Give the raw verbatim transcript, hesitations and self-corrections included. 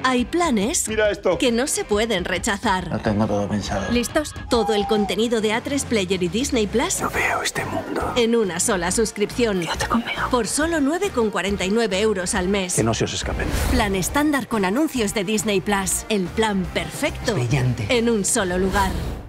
Hay planes Mira esto. que no se pueden rechazar. Lo tengo todo pensado. ¿Listos? Todo el contenido de A tres Player y Disney Plus No veo este mundo. en una sola suscripción. Quédate conmigo. Por solo nueve con cuarenta y nueve euros al mes. Que no se os escapen. Plan estándar con anuncios de Disney Plus. El plan perfecto Brillante. en un solo lugar.